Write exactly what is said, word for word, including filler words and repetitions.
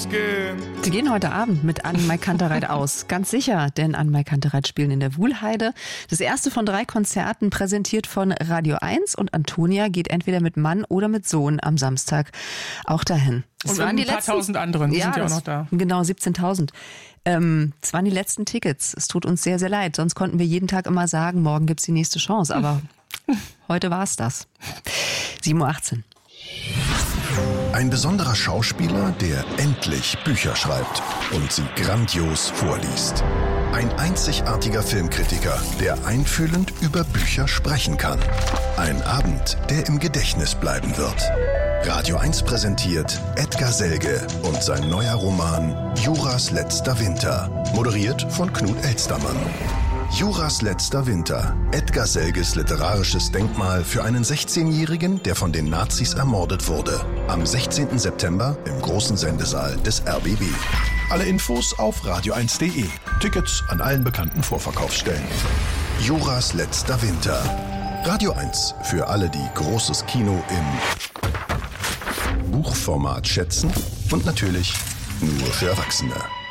gehen. Sie gehen heute Abend mit Anne-Mai Kantereit aus. Ganz sicher, denn Anne-Mai Kantereit spielen in der Wuhlheide. Das erste von drei Konzerten, präsentiert von Radio eins. Und Antonia geht entweder mit Mann oder mit Sohn am Samstag auch dahin. Das und waren die ein paar letzten, tausend anderen, die ja, sind ja auch noch da. Genau, siebzehntausend. Ähm, es waren die letzten Tickets. Es tut uns sehr, sehr leid. Sonst konnten wir jeden Tag immer sagen, morgen gibt's die nächste Chance. Aber heute war's das. sieben Uhr achtzehn. Ein besonderer Schauspieler, der endlich Bücher schreibt und sie grandios vorliest. Ein einzigartiger Filmkritiker, der einfühlend über Bücher sprechen kann. Ein Abend, der im Gedächtnis bleiben wird. Radio eins präsentiert Edgar Selge und sein neuer Roman Juras letzter Winter, moderiert von Knut Elstermann. Juras letzter Winter. Edgar Selges literarisches Denkmal für einen sechzehnjährigen, der von den Nazis ermordet wurde. Am sechzehnten September im großen Sendesaal des R B B. Alle Infos auf radio eins punkt de. Tickets an allen bekannten Vorverkaufsstellen. Juras letzter Winter. Radio eins für alle, die großes Kino im Buchformat schätzen und natürlich nur für Erwachsene.